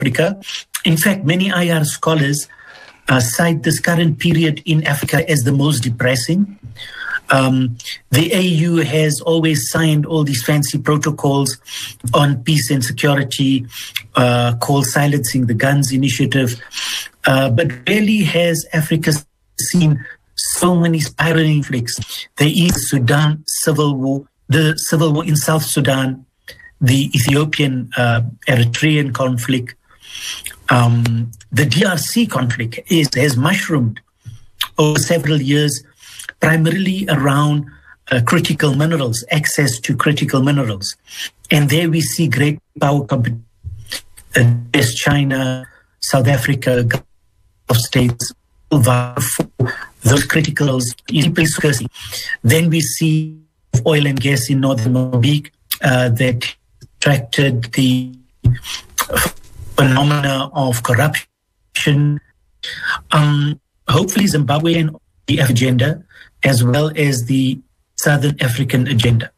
Africa. In fact, many IR scholars cite this current period in Africa as the most depressing. The AU has always signed all these fancy protocols on peace and security, called Silencing the Guns Initiative, but rarely has Africa seen so many spiraling conflicts. There is Sudan civil war, the civil war in South Sudan, the Ethiopian Eritrean conflict. The DRC conflict has mushroomed over several years, primarily around critical minerals, access to critical minerals. And there we see great power competition. There's China, South Africa, Gulf states, for those criticals. Then we see oil and gas in northern Mozambique that attracted the phenomena of corruption. Hopefully Zimbabwe and the agenda, as well as the Southern African agenda.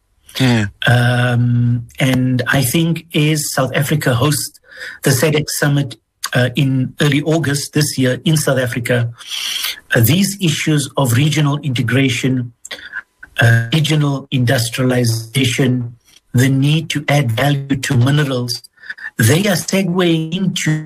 And I think as South Africa hosts the SADC summit in early August this year in South Africa, these issues of regional integration, regional industrialization, the need to add value to minerals, they are segueing into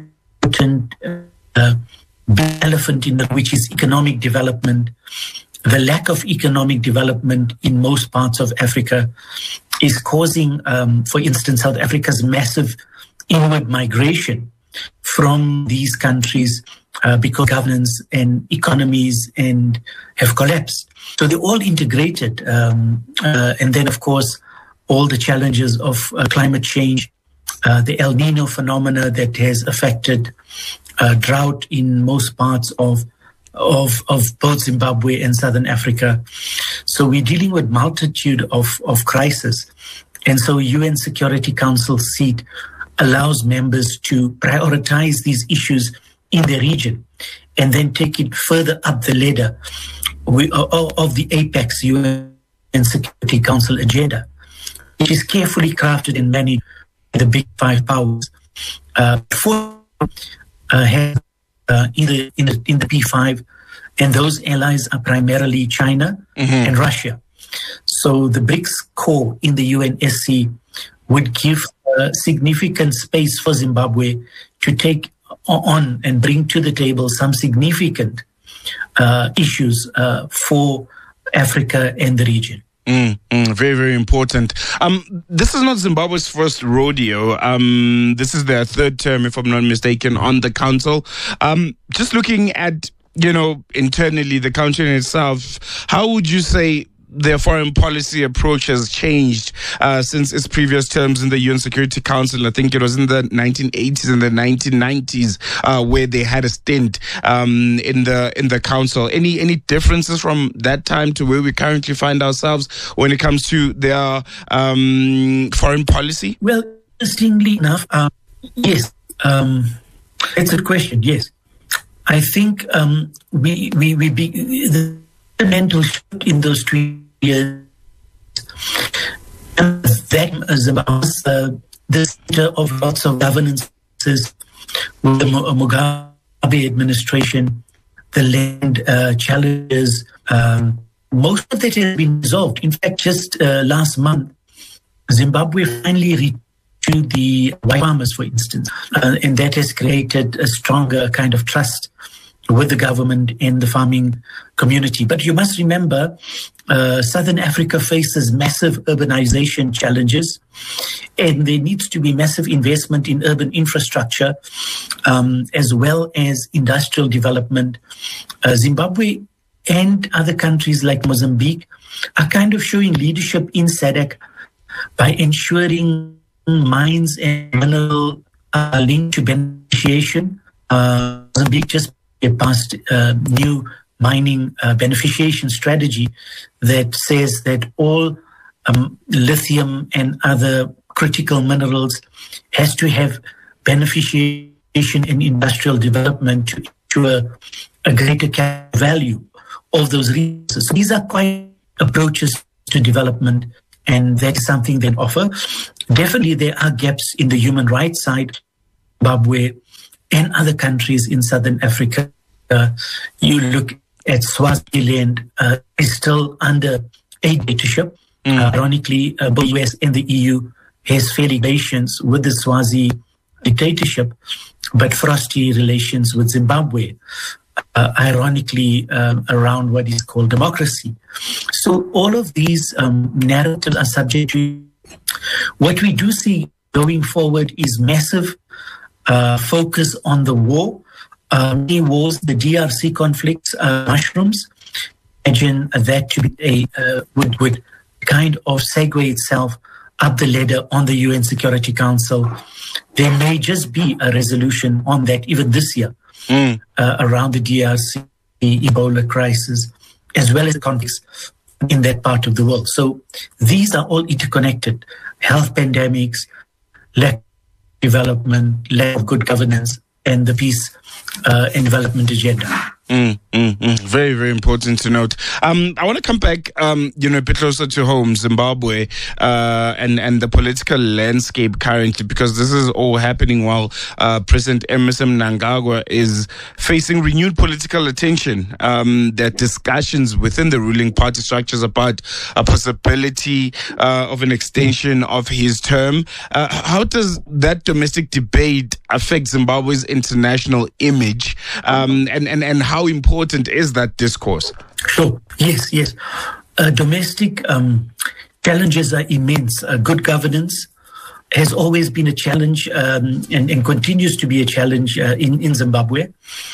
big elephant in the which is economic development. The lack of economic development in most parts of Africa is causing, for instance, South Africa's massive inward migration from these countries because governance and economies and have collapsed. So they're all integrated. And then, of course, all the challenges of climate change, the El Nino phenomena that has affected drought in most parts of both Zimbabwe and Southern Africa. So we're dealing with multitude of crises. And so UN Security Council seat allows members to prioritize these issues in the region and then take it further up the ladder of the APEX UN Security Council agenda, which is carefully crafted and managed by the big five powers. In the P5, and those allies are primarily China and Russia. So the BRICS core in the UNSC would give significant space for Zimbabwe to take on and bring to the table some significant issues for Africa and the region. Very, very important. This is not Zimbabwe's first rodeo. This is their third term, if I'm not mistaken, on the council. Just looking at, internally, the country in itself, how would you say their foreign policy approach has changed since its previous terms in the UN Security Council? I think it was in the 1980s and the 1990s where they had a stint in the council. Any differences from that time to where we currently find ourselves when it comes to their foreign policy? Well, interestingly enough, yes, it's a question. Yes, I think the mental shift in those 2 years, and that is about the center of lots of governances with the Mugabe administration, the land challenges. Most of that has been resolved. In fact, just last month, Zimbabwe finally reached to the white farmers, for instance, and that has created a stronger kind of trust with the government and the farming community. But you must remember, Southern Africa faces massive urbanization challenges, and there needs to be massive investment in urban infrastructure, as well as industrial development. Zimbabwe and other countries like Mozambique are kind of showing leadership in SADC by ensuring mines and mineral are linked to beneficiation. Mozambique just passed a new mining beneficiation strategy that says that all lithium and other critical minerals has to have beneficiation and industrial development to a greater value of those resources. So these are quite approaches to development, and that is something they offer. Definitely there are gaps in the human rights side, Zimbabwe, and other countries in Southern Africa. You look at Swaziland, is still under a dictatorship. Ironically, both the US and the EU has fair relations with the Swazi dictatorship, but frosty relations with Zimbabwe. Ironically, around what is called democracy. So all of these narratives are subject to. What we do see going forward is massive focus on the war. Many wars, the DRC conflicts, mushrooms. Imagine that to be would kind of segue itself up the ladder on the UN Security Council. There may just be a resolution on that even this year around the DRC Ebola crisis, as well as the conflicts in that part of the world. So these are all interconnected. Health pandemics, lack of development, lack of good governance, and the peace and development agenda. Very, very important to note. I want to come back, a bit closer to home, Zimbabwe, and the political landscape currently, because this is all happening while President Emmerson Mnangagwa is facing renewed political attention. There are discussions within the ruling party structures about a possibility of an extension of his term. How does that domestic debate affect Zimbabwe's international image, and how important is that discourse? Sure. Yes. Domestic challenges are immense. Good governance has always been a challenge and continues to be a challenge in Zimbabwe.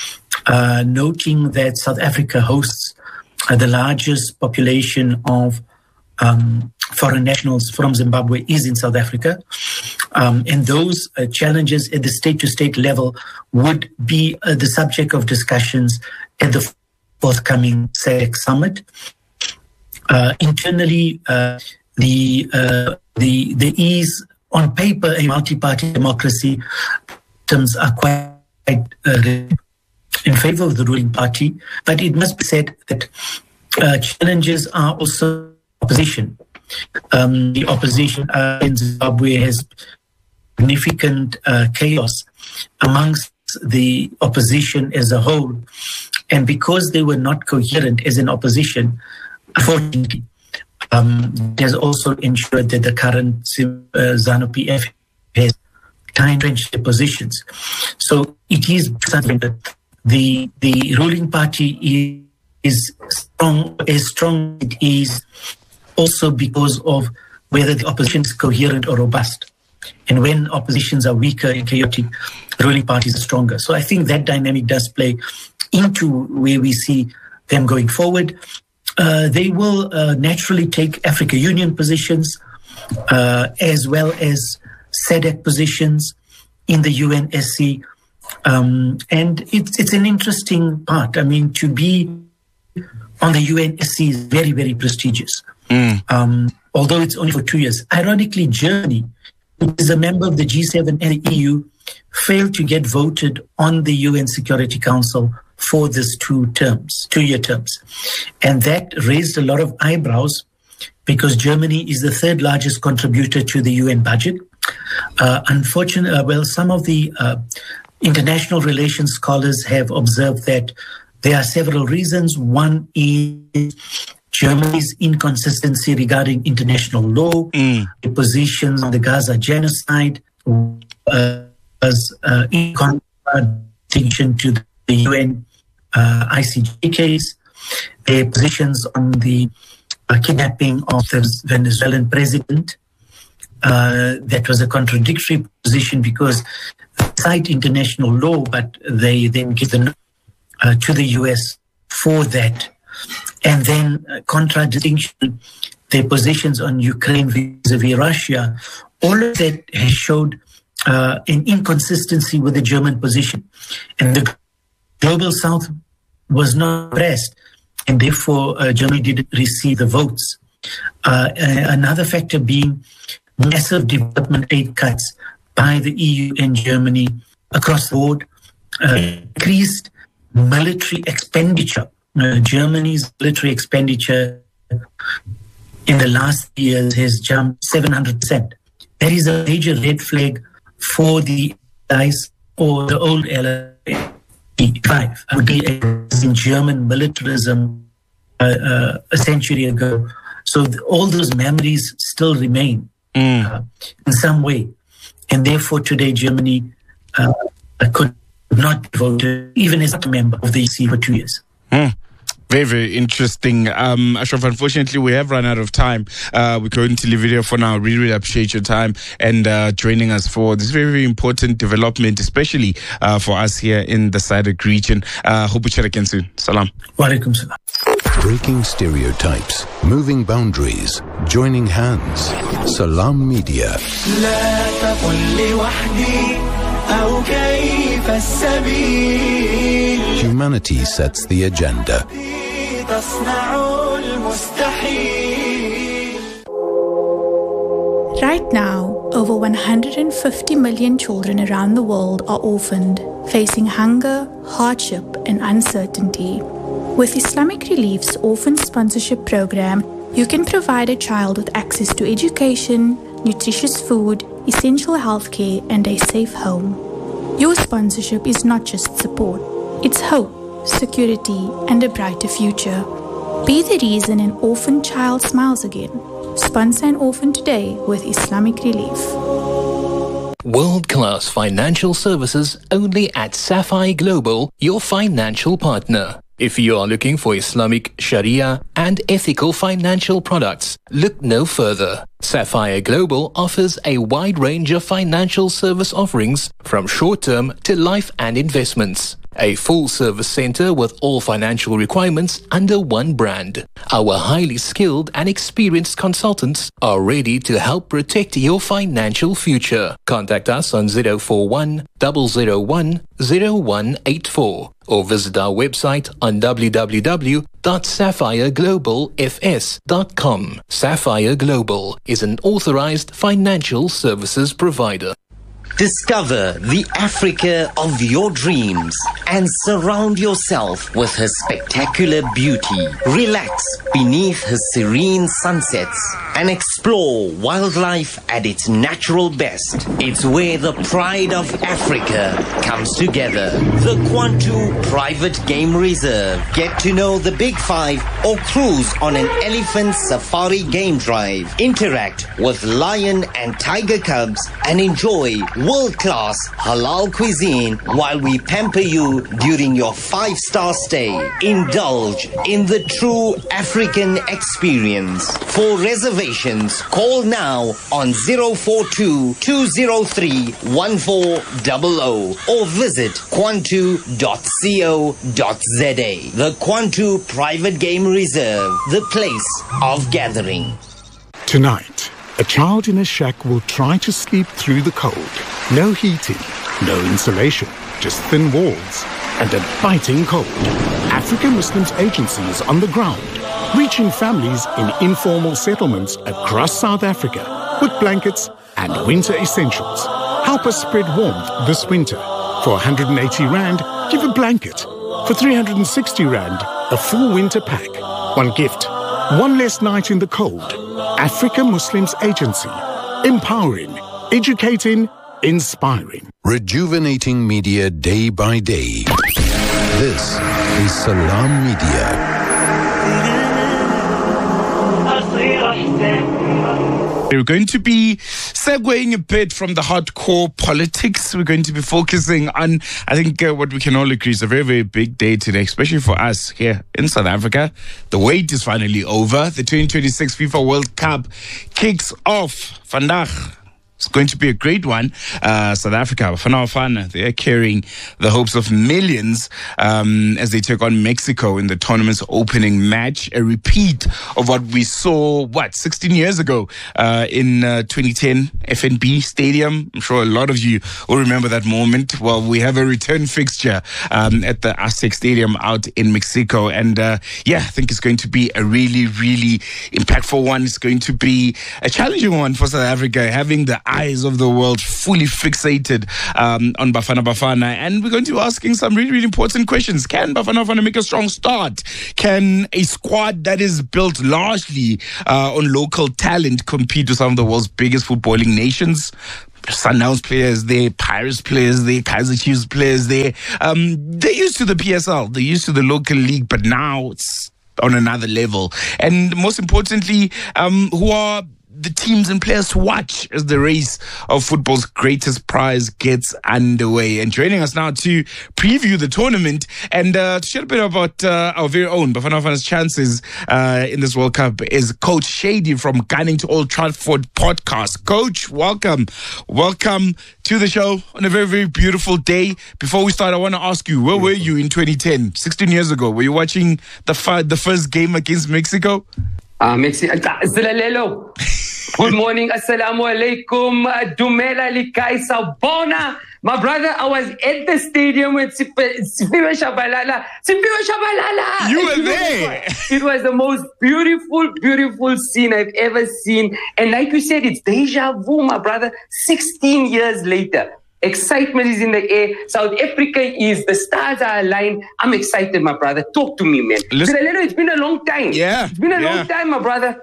Noting that South Africa hosts the largest population of foreign nationals from Zimbabwe is in South Africa. And those challenges at the state-to-state level would be the subject of discussions at the forthcoming SADC summit. Internally, the ease on paper a multi-party democracy terms are quite in favor of the ruling party, but it must be said that challenges are also opposition. The opposition in Zimbabwe has significant chaos amongst the opposition as a whole. And because they were not coherent as an opposition, unfortunately, it has also ensured that the current ZANU-PF has entrenched their positions. So it is something that the ruling party is strong, as strong as it is, also because of whether the opposition is coherent or robust. And when oppositions are weaker and chaotic, ruling parties are stronger. So I think that dynamic does play into where we see them going forward. They will naturally take Africa Union positions as well as SADC positions in the UNSC. And it's an interesting part. I mean, to be on the UNSC is very, very prestigious. Although it's only for 2 years. Ironically, Germany, who is a member of the G7 and the EU, failed to get voted on the UN Security Council for this 2-year terms. And that raised a lot of eyebrows because Germany is the third largest contributor to the UN budget. Unfortunately, some of the international relations scholars have observed that there are several reasons. One is Germany's inconsistency regarding international law, the positions on the Gaza genocide, as in contradiction to the UN ICJ case, their positions on the kidnapping of the Venezuelan president. That was a contradictory position because they cite international law, but they then give the to the US for that. And then contradistinction, their positions on Ukraine vis-a-vis Russia. All of that has showed an inconsistency with the German position. And the Global South was not pressed, and therefore Germany didn't receive the votes. Another factor being massive development aid cuts by the EU and Germany across the board, increased military expenditure. Germany's military expenditure in the last years has jumped 700%. That is a major red flag for the allies or the old LA5 would be a German militarism a century ago. So all those memories still remain in some way. And therefore today Germany could not be voted even as a member of the EC for 2 years. Very, very interesting. Ashraf, unfortunately, we have run out of time. We're going to leave it here for now. Really, really appreciate your time and joining us for this very, very important development, especially for us here in the SADC region. Hope we chat again soon. Salam. Wa alaikum salam. Breaking stereotypes, moving boundaries, joining hands. Salam Media. Humanity sets the agenda. Right now, over 150 million children around the world are orphaned, facing hunger, hardship, and uncertainty. With Islamic Relief's Orphan Sponsorship Program, you can provide a child with access to education, nutritious food, essential healthcare, and a safe home. Your sponsorship is not just support, it's hope, security, and a brighter future. Be the reason an orphan child smiles again. Sponsor an orphan today with Islamic Relief. World-class financial services only at Sapphire Global, your financial partner. If you are looking for Islamic Sharia and ethical financial products, look no further. Sapphire Global offers a wide range of financial service offerings from short-term to life and investments. A full-service center with all financial requirements under one brand. Our highly skilled and experienced consultants are ready to help protect your financial future. Contact us on 041 001 0184 or visit our website on www.sapphireglobalfs.com. Sapphire Global is an authorized financial services provider. Discover the Africa of your dreams and surround yourself with her spectacular beauty. Relax beneath her serene sunsets and explore wildlife at its natural best. It's where the pride of Africa comes together. The Kwantu Private Game Reserve. Get to know the Big Five or cruise on an elephant safari game drive. Interact with lion and tiger cubs and enjoy world-class halal cuisine while we pamper you during your 5-star stay. Indulge in the true African experience. For reservations, call now on 042-203-1400 or visit kwantu.co.za. The Kwantu Private Game Reserve, the place of gathering. Tonight, a child in a shack will try to sleep through the cold. No heating, no insulation, just thin walls and a biting cold. African Muslims Agency is on the ground, reaching families in informal settlements across South Africa with blankets and winter essentials. Help us spread warmth this winter. For 180 Rand, give a blanket. For 360 Rand, a full winter pack. One gift, one less night in the cold. Africa Muslims Agency. Empowering, educating, inspiring. Rejuvenating media day by day. This is Salam Media. We're going to be segueing a bit from the hardcore politics. We're going to be focusing on, I think, what we can all agree is a very, very big day today, especially for us here in South Africa. The wait is finally over. The 2026 FIFA World Cup kicks off. Vandag. It's going to be a great one. South Africa, Bafana Bafana, they are carrying the hopes of millions as they take on Mexico in the tournament's opening match. A repeat of what we saw, 16 years ago in 2010 FNB Stadium. I'm sure a lot of you will remember that moment. Well, we have a return fixture at the Aztec Stadium out in Mexico. And I think it's going to be a really, really impactful one. It's going to be a challenging one for South Africa, having the eyes of the world fully fixated on Bafana Bafana. And we're going to be asking some really, really important questions. Can Bafana Bafana make a strong start? Can a squad that is built largely on local talent compete with some of the world's biggest footballing nations? Sundowns players there, Pirates players there, Kaizer Chiefs players there. They're used to the PSL, they're used to the local league, but now it's on another level. And most importantly, who are the teams and players to watch as the race of football's greatest prize gets underway. And joining us now to preview the tournament and to share a bit about our very own Bafana Bafana's chances in this World Cup is Coach Shady from Gunning to Old Trafford podcast. Coach, welcome. Welcome to the show on a very, very beautiful day. Before we start, I want to ask you, where were you in 2010, 16 years ago? Were you watching the first game against Mexico? Mexico. Good morning, assalamu alaikum, Dumela Likai Sabona. My brother, I was at the stadium with Sipiwe Shabalala. You were there. It was the most beautiful scene I've ever seen. And like you said, it's deja vu, my brother. 16 years later. Excitement is in the air. South Africa is, the stars are aligned. I'm excited, my brother. Talk to me, man. It's been a long time. Yeah. It's been a long time, my brother.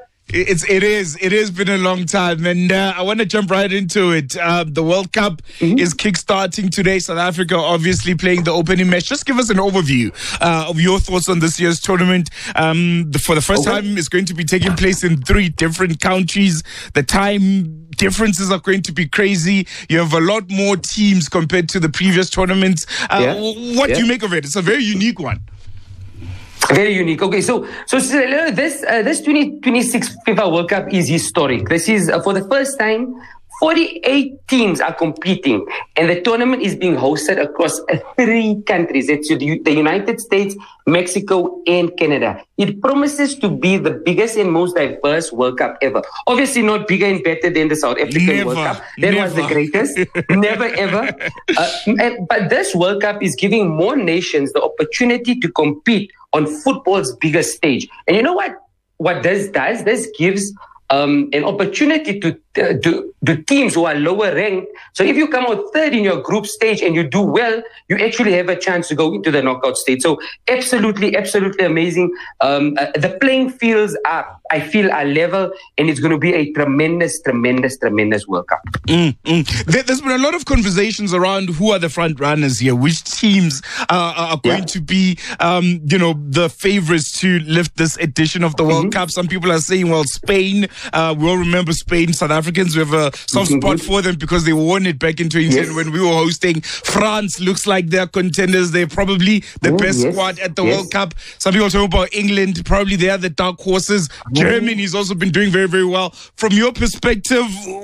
It has been a long time, and I want to jump right into it. The World Cup is kickstarting today. South Africa obviously playing the opening match. Just give us an overview of your thoughts on this year's tournament. For the first time, it's going to be taking place in 3 different countries. The time differences are going to be crazy. You have a lot more teams compared to the previous tournaments. What do you make of it? It's a very unique one. Very unique. Okay, so this 2026 FIFA World Cup is historic. This is for the first time, 48 teams are competing, and the tournament is being hosted across 3 countries. It's the United States, Mexico, and Canada. It promises to be the biggest and most diverse World Cup ever. Obviously not bigger and better than the South African World Cup. That was the greatest. Never, ever. But this World Cup is giving more nations the opportunity to compete on football's biggest stage. And you know what this does? This gives an opportunity to teams who are lower ranked. So if you come out third in your group stage and you do well, you actually have a chance to go into the knockout stage. So absolutely amazing. The playing fields I feel are level, and it's going to be a tremendous World Cup. There's been a lot of conversations around who are the front runners here, which teams are going to be, the favorites to lift this edition of the World Cup. Some people are saying, well, Spain. We all remember Spain. South Africans, we have a soft spot for them because they won it back in 2010 when we were hosting. France looks like they're contenders. They're probably the best squad at the World Cup. Some people talk about England. Probably they are the dark horses. Germany's also been doing very, very well. From your perspective,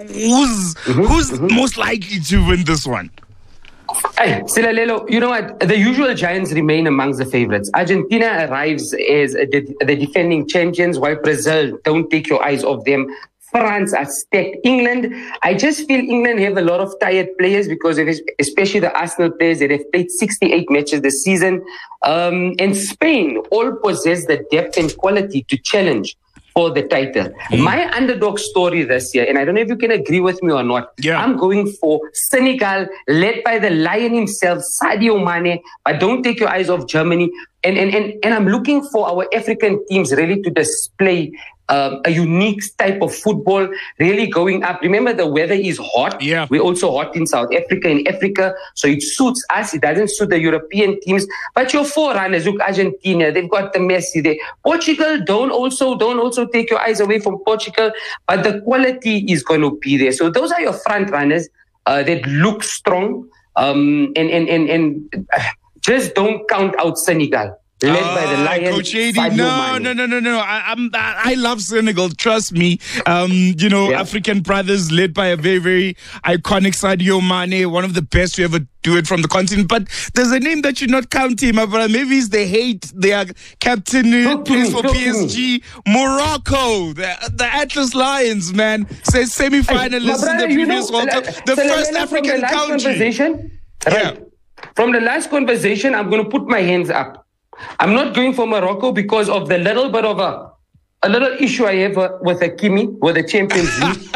who's most likely to win this one? Hey, Silalelo, you know what? The usual giants remain amongst the favorites. Argentina arrives as the defending champions, while Brazil, don't take your eyes off them. France are stacked. England, I just feel England have a lot of tired players because of especially the Arsenal players that have played 68 matches this season. And Spain all possess the depth and quality to challenge for the title. My underdog story this year, and I don't know if you can agree with me or not, I'm going for Senegal, led by the lion himself, Sadio Mane, but don't take your eyes off Germany. And I'm looking for our African teams really to display a unique type of football, really going up. Remember, the weather is hot. We're also hot in South Africa, in Africa, so it suits us. It doesn't suit the European teams. But your forerunners, look, Argentina, they've got the Messi there. Portugal, don't also take your eyes away from Portugal, but the quality is going to be there. So those are your front runners that look strong, and just don't count out Senegal. Led by the Lions. Coach Shady, no. I love Senegal. Trust me. African brothers led by a very, very iconic Sadio Mane, one of the best to ever do it from the continent. But there's a name that should not count him, my brother. Maybe it's the hate. Their captain plays for PSG. Morocco, the Atlas Lions, man. Says semi-finalists in the previous World Cup. The first African country. From the last conversation, I'm going to put my hands up. I'm not going for Morocco because of the little bit of a little issue I have with Hakimi, with the Champions League.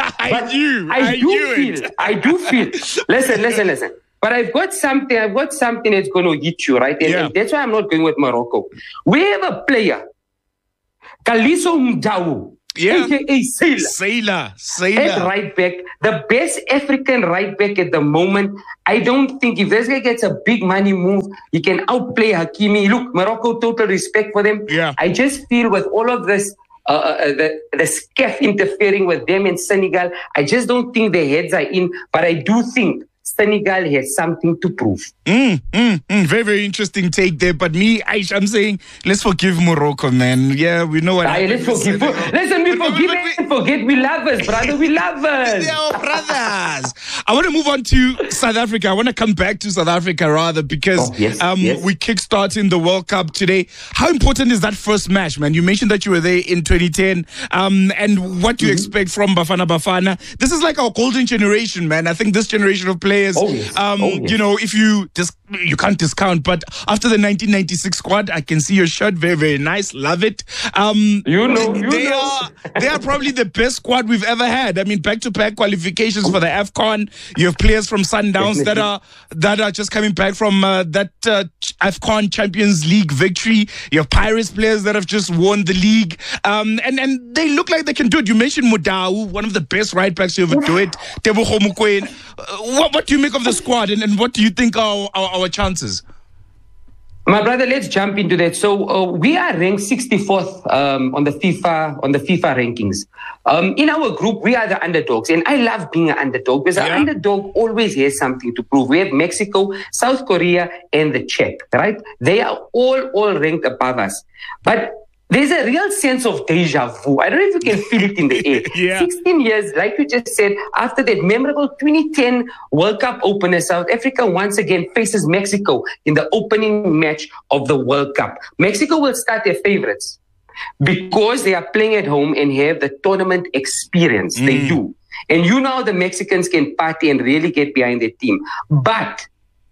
I do feel. Listen. But I've got something that's going to hit you, right? And that's why I'm not going with Morocco. We have a player, Kaliso Mdawu. Yeah. aka Sailor. Sailor. At right back, the best African right back at the moment. I don't think if this guy gets a big money move, he can outplay Hakimi. Look, Morocco, total respect for them. Yeah. I just feel with all of this, the SCAF interfering with them in Senegal, I just don't think their heads are in. But I do think Senegal has something to prove. Very, very interesting take there. But me, I'm saying, let's forgive Morocco, man. Yeah, we know what Let's forgive. Listen, we forgive and forget. We love us, brother. We love us. They're our brothers. I want to move on to South Africa. I want to come back to South Africa rather because we kickstarting the World Cup today. How important is that first match, man? You mentioned that you were there in 2010. And what do you expect from Bafana Bafana? This is like our golden generation, man. I think this generation of players, you know, if you can't discount, but after the 1996 squad, I can see your shirt, very, very nice, love it. They are probably the best squad we've ever had. I mean, back-to-back qualifications for the AFCON. You have players from Sundowns that are just coming back from that AFCON Champions League victory. You have Pirates players that have just won the league, and they look like they can do it. You mentioned Mudau, one of the best right backs to ever do it. Tebogo Mokoena. What do you make of the squad, and what do you think are our chances? My brother, let's jump into that. So we are ranked 64th on the FIFA rankings. In our group, we are the underdogs, and I love being an underdog because an underdog always has something to prove. We have Mexico, South Korea, and the Czech, right? They are all ranked above us, but there's a real sense of deja vu. I don't know if you can feel it in the air. 16 years, like you just said, after that memorable 2010 World Cup opener, South Africa once again faces Mexico in the opening match of the World Cup. Mexico will start their favorites because they are playing at home and have the tournament experience. They do. And you know the Mexicans can party and really get behind their team. But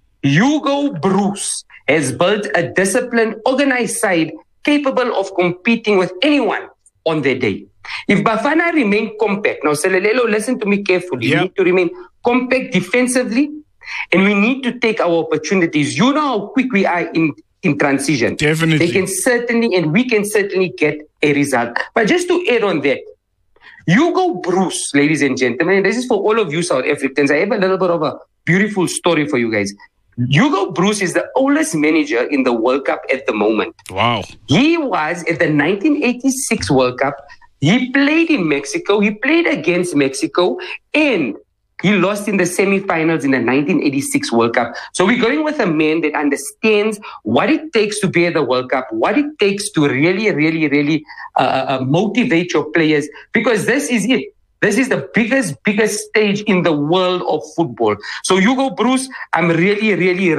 Hugo Broos has built a disciplined, organized side capable of competing with anyone on their day. If Bafana remain compact, now Selelelo, listen to me carefully. We need to remain compact defensively, and we need to take our opportunities. You know how quick we are in transition. Definitely. They can certainly, and we can certainly get a result. But just to add on that, Hugo Broos, ladies and gentlemen, and this is for all of you South Africans. I have a little bit of a beautiful story for you guys. Hugo Broos is the oldest manager in the World Cup at the moment. Wow. He was at the 1986 World Cup. He played in Mexico. He played against Mexico, and he lost in the semifinals in the 1986 World Cup. So we're going with a man that understands what it takes to be at the World Cup, what it takes to really motivate your players, because this is it. This is the biggest stage in the world of football. So Hugo Broos, I'm really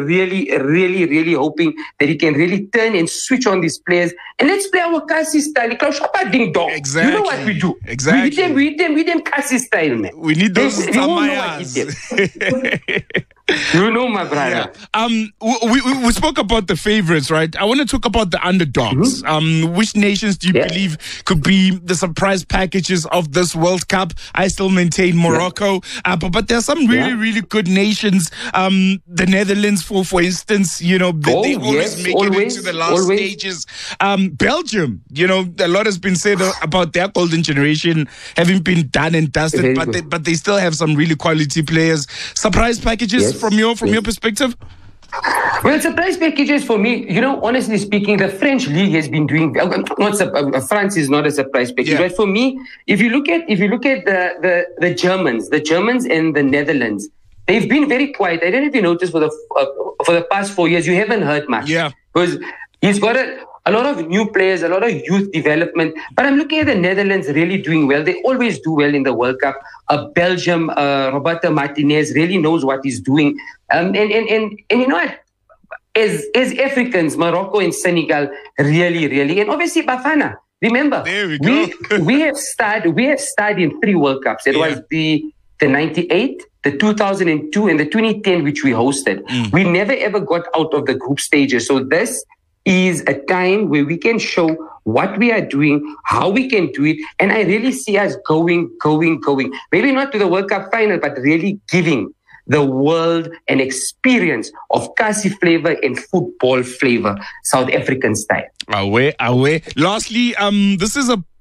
hoping that he can really turn and switch on these players. And let's play our Kasi style. Ding dong. Exactly. You know what we do. Exactly. We them Kasi style, man. We need those Tamayas. You know, my brother. Yeah. We spoke about the favorites, right? I want to talk about the underdogs. Which nations do you believe could be the surprise packages of this World Cup? I still maintain Morocco, but there are some really good nations. The Netherlands, for instance, you know, they always make it into the last stages. Belgium, you know, a lot has been said about their golden generation having been done and dusted, but they still have some really quality players. Surprise packages from your perspective? Well, surprise packages for me, you know, honestly speaking, the French league has been doing France is not a surprise package, but for me, if you look at the Germans and the Netherlands, they've been very quiet. I don't know if you noticed for the past 4 years, you haven't heard much. Yeah, because he's got a lot of new players, a lot of youth development. But I'm looking at the Netherlands really doing well. They always do well in the World Cup. Belgium, Roberto Martinez really knows what he's doing. And you know what? As Africans, Morocco and Senegal really, and obviously Bafana. Remember, there we go. we have started in 3 World Cups. It was the 98, the 2002, and the 2010, which we hosted. We never ever got out of the group stages. So this is a time where we can show what we are doing, how we can do it. And I really see us going. Maybe not to the World Cup final, but really giving the world an experience of Kasi flavor and football flavor, South African style. Away. Lastly, this is a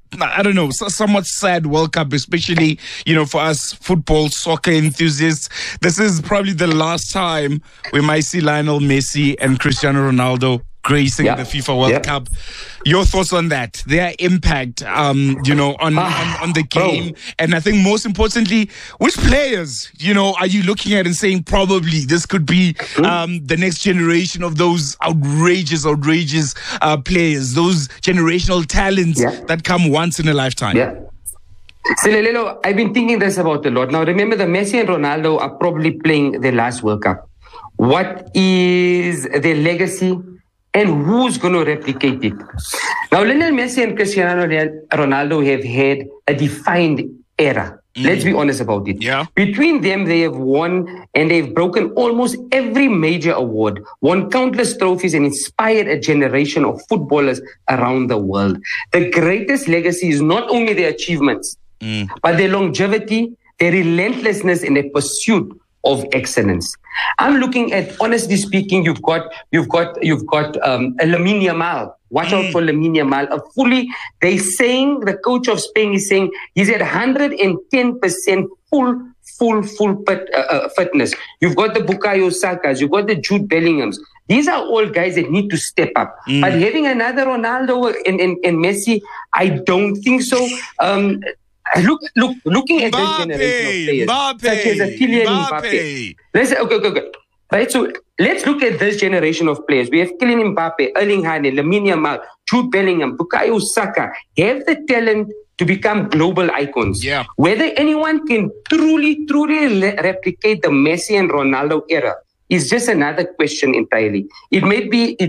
I don't know, somewhat sad World Cup, especially, for us football, soccer enthusiasts. This is probably the last time we might see Lionel Messi and Cristiano Ronaldo gracing the FIFA World Cup. Your thoughts on that? Their impact, on the game, and I think most importantly, which players, are you looking at and saying probably this could be the next generation of those outrageous players, those generational talents that come once in a lifetime? Yeah. Silelelo, I've been thinking this about a lot. Now, remember, the Messi and Ronaldo are probably playing their last World Cup. What is their legacy? And who's going to replicate it? Now, Lionel Messi and Cristiano Ronaldo have had a defined era. Let's be honest about it. Yeah. Between them, they have won and they've broken almost every major award, won countless trophies, and inspired a generation of footballers around the world. The greatest legacy is not only their achievements, but their longevity, their relentlessness in their pursuit of excellence. I'm looking at, honestly speaking, you've got a Lamine Yamal. Watch out for Lamine Yamal. The coach of Spain is saying he's at 110% full fitness. You've got the Bukayo Sakas, you've got the Jude Bellinghams. These are all guys that need to step up. But having another Ronaldo and Messi, I don't think so. Looking at this generation of players, such as Kylian Mbappe. Okay. Right, so let's look at this generation of players. We have Kylian Mbappe, Erling Haaland, Lamine Yamal, Jude Bellingham, Bukayo Saka, have the talent to become global icons. Yeah. Whether anyone can truly replicate the Messi and Ronaldo era is just another question entirely. It may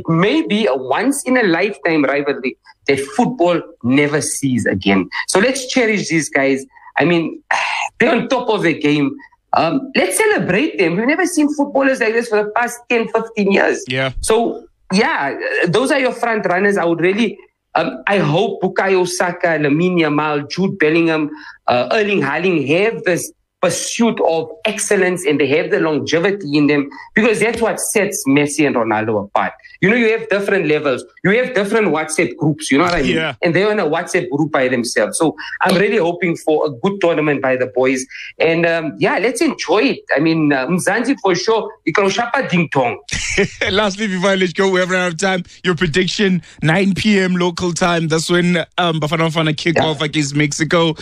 be a once in a lifetime rivalry that football never sees again. So let's cherish these guys. I mean, they're on top of the game. Let's celebrate them. We've never seen footballers like this for the past 10, 15 years. Yeah. So, those are your front runners. I would really, I hope Bukayo Saka, Lamine Yamal, Jude Bellingham, Erling Haaland have this pursuit of excellence and they have the longevity in them, because that's what sets Messi and Ronaldo apart. You have different levels. You have different WhatsApp groups, you know what I mean? Yeah. And they're in a WhatsApp group by themselves. So I'm really hoping for a good tournament by the boys. And let's enjoy it. I mean, Mzansi for sure, Ikroshapa Ding Tong. Lastly, before I let you go, we have run out of time. Your prediction, 9 p.m. local time. That's when Bafana Bafana kick off against Mexico.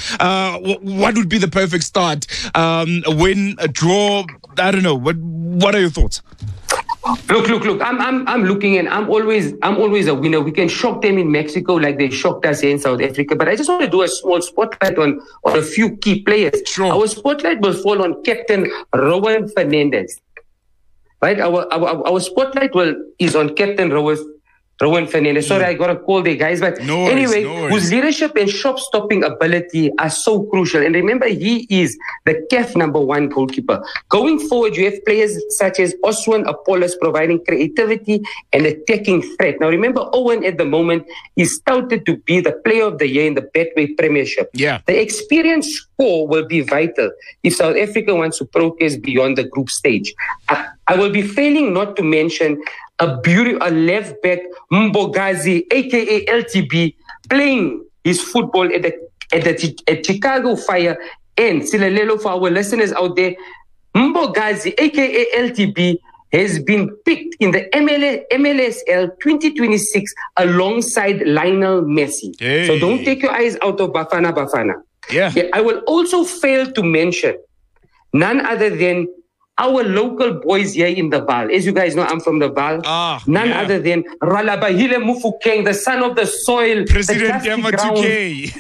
What would be the perfect start? A win, a draw? I don't know. What are your thoughts? Look. I'm looking, and I'm always a winner. We can shock them in Mexico like they shocked us here in South Africa. But I just want to do a small spotlight on a few key players. Sure. Our spotlight will fall on Captain Rowan Fernandez. Right? Our spotlight is on Captain Rowan Fernandez. Sorry, I got a call there, guys. But anyway, whose leadership and shot-stopping ability are so crucial. And remember, he is the CAF #1 goalkeeper. Going forward, you have players such as Oswan Apollos providing creativity and attacking threat. Now, remember, Owen at the moment is touted to be the player of the year in the Betway Premiership. Yeah. The experience score will be vital if South Africa wants to progress beyond the group stage. I will be failing not to mention a left back, Mbogazi, aka LTB, playing his football at Chicago Fire. And Silelelo, for our listeners out there, Mbogazi, aka LTB, has been picked in the MLSL 2026 alongside Lionel Messi. Hey. So don't take your eyes out of Bafana Bafana. Yeah. I will also fail to mention none other than our local boys here in the Vaal. As you guys know, I'm from the Vaal. None other than Ralabahile Mufokeng, the son of the soil, President the Yama 2K.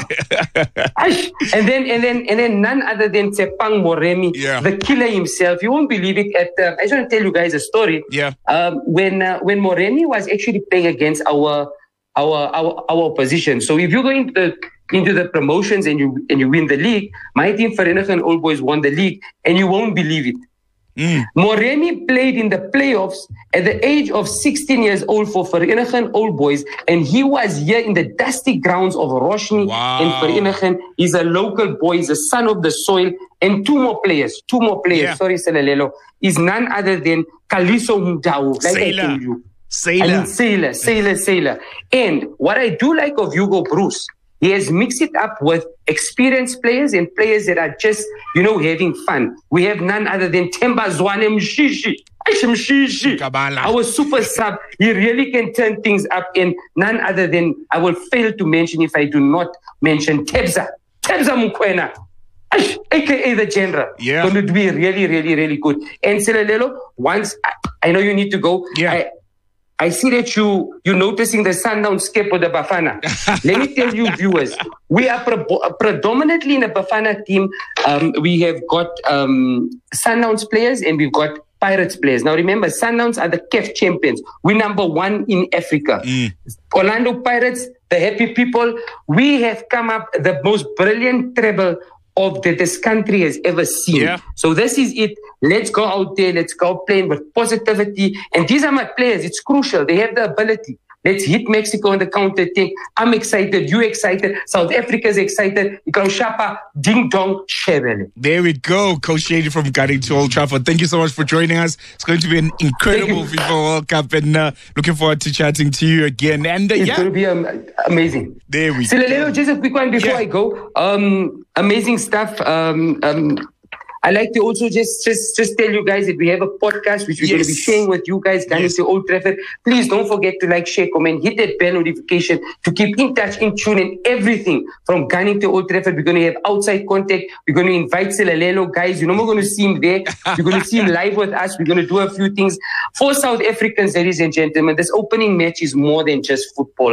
and then none other than Tsepang Moremi, the killer himself. You won't believe it. I just want to tell you guys a story. Yeah. When Moremi was actually playing against our opposition. So if you go into the promotions and you win the league, my team Vereeniging Old Boys won the league, and you won't believe it. Moremi played in the playoffs at the age of 16 years old for Vereeniging Old Boys, and he was here in the dusty grounds of Roshni and Vereeniging. He's a local boy, he's a son of the soil, and two more players, sorry, Selelelo, is none other than Kaliso Mdau, like I told you. Sailor. And what I do like of Hugo Bruce He has mixed it up with experienced players and players that are just, having fun. We have none other than Themba Zwane Mshishi. Our super sub, he really can turn things up, and none other than, I will fail to mention if I do not mention Tebza Mukwena, aka the general. Yeah. Going to be really, really, really good. And Silalelo, once I know you need to go. Yeah. I see that you're noticing the Sundown skip with the Bafana. Let me tell you, viewers, we are predominantly in the Bafana team. We have got Sundowns players and we've got Pirates players. Now remember, Sundowns are the CAF champions. We're number 1 in Africa. Orlando Pirates, the happy people, we have come up the most brilliant treble of that this country has ever seen. Yeah. So this is it. Let's go out there. Let's go playing with positivity. And these are my players. It's crucial. They have the ability. Let's hit Mexico on the counter attack. I'm excited. You excited. South Africa's excited. Shapa, ding dong, shebele. There we go. Coach Shady from Gunning to Old Trafford. Thank you so much for joining us. It's going to be an incredible FIFA World Cup, and looking forward to chatting to you again. And it's going to be amazing. There we go. Just a quick one before I go. Amazing stuff. I like to also just tell you guys that we have a podcast which we're going to be sharing with you guys, Gunning to Old Trafford. Please don't forget to like, share, comment, hit that bell notification to keep in touch, in tune, and everything from Gunning to Old Trafford. We're going to have outside contact. We're going to invite Silalelo guys. We're going to see him there. We're going to see him live with us. We're going to do a few things for South Africans, ladies and gentlemen. This opening match is more than just football.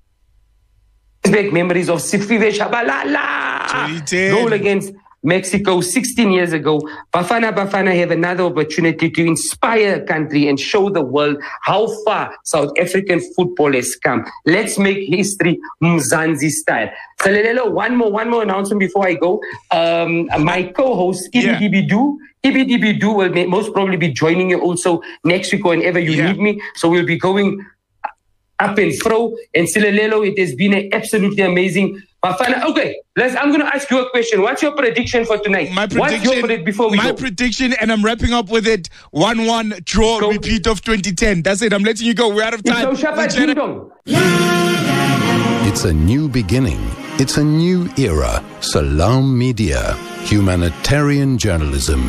Back memories of Sifiwe Shabalala goal against Mexico 16 years ago. Bafana have another opportunity to inspire a country and show the world how far South African football has come. Let's make history Mzansi style. So Lelelo, one more announcement before I go. My co-host EBDB Du will most probably be joining you also next week whenever you need me. So we'll be going up and fro. And Silalelo, it has been absolutely amazing. Bafana, okay, I'm going to ask you a question. What's your prediction for tonight? What's your prediction before we go? My prediction, and I'm wrapping up with it, 1-1 draw, repeat of 2010. That's it. I'm letting you go. We're out of time. It's a new beginning. It's a new era. Salam Media. Humanitarian journalism.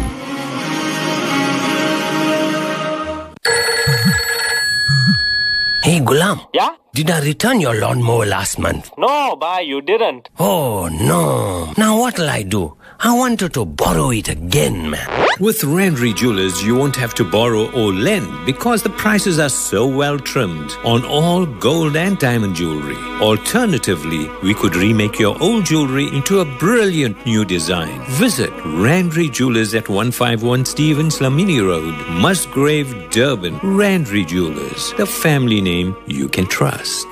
Hey, Gulam. Yeah? Did I return your lawnmower last month? No, bhai, you didn't. Oh, no. Now what'll I do? I wanted to borrow it again, man. With Randry Jewelers, you won't have to borrow or lend because the prices are so well trimmed on all gold and diamond jewelry. Alternatively, we could remake your old jewelry into a brilliant new design. Visit Randry Jewelers at 151 Stevens Lamini Road, Musgrave, Durban. Randry Jewelers, the family name you can trust.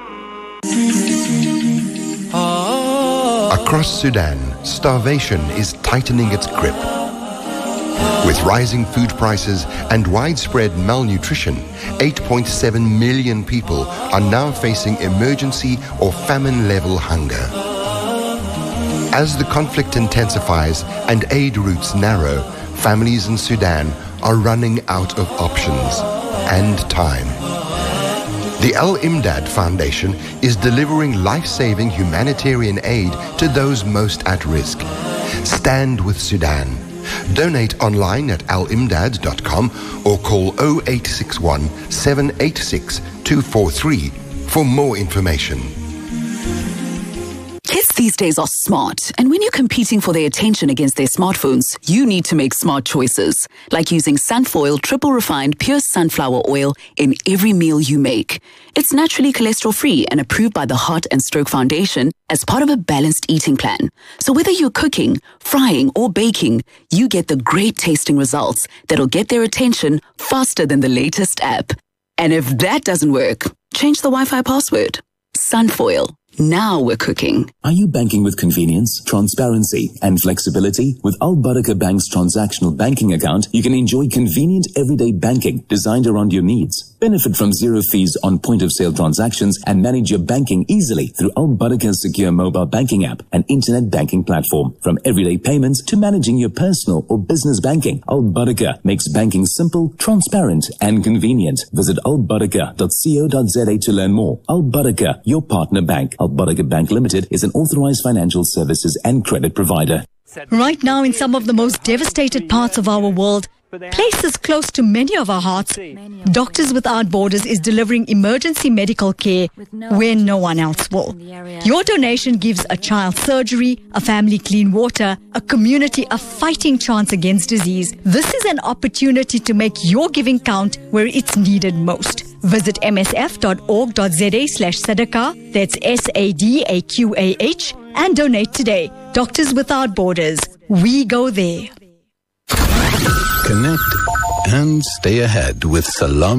Across Sudan, starvation is tightening its grip. With rising food prices and widespread malnutrition, 8.7 million people are now facing emergency or famine-level hunger. As the conflict intensifies and aid routes narrow, families in Sudan are running out of options and time. The Al Imdad Foundation is delivering life-saving humanitarian aid to those most at risk. Stand with Sudan. Donate online at alimdad.com or call 0861 786 243 for more information. Kids these days are smart, and when you're competing for their attention against their smartphones, you need to make smart choices, like using Sunfoil triple refined pure sunflower oil in every meal you make. It's naturally cholesterol-free and approved by the Heart and Stroke Foundation as part of a balanced eating plan. So whether you're cooking, frying, or baking, you get the great tasting results that'll get their attention faster than the latest app. And if that doesn't work, change the Wi-Fi password. Sunfoil. Now we're cooking. Are you banking with convenience, transparency, and flexibility? With Al Barakah Bank's transactional banking account, you can enjoy convenient everyday banking designed around your needs. Benefit from zero fees on point-of-sale transactions and manage your banking easily through Al Baraka's secure mobile banking app and internet banking platform. From everyday payments to managing your personal or business banking, Al Baraka makes banking simple, transparent and convenient. Visit albaraka.co.za to learn more. Al Baraka, your partner bank. Al Baraka Bank Limited is an authorized financial services and credit provider. Right now, in some of the most devastated parts of our world, places close to many of our hearts, Doctors Without Borders is delivering emergency medical care where no one else will. Your donation gives a child surgery, a family clean water, a community a fighting chance against disease. This is an opportunity to make your giving count where it's needed most. Visit msf.org.za/sadaqah, that's SADAQAH, and donate today. Doctors Without Borders. We go there. Connect and stay ahead with Salam